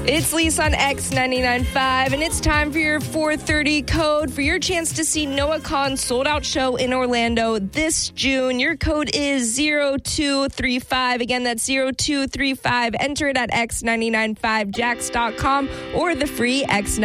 It's Lisa on X99.5, and it's time for your 4:30 code for your chance to see Noah Kahan's sold-out show in Orlando this June. Your code is 0235. Again, that's 0235. Enter it at X995Jax.com or the free X99.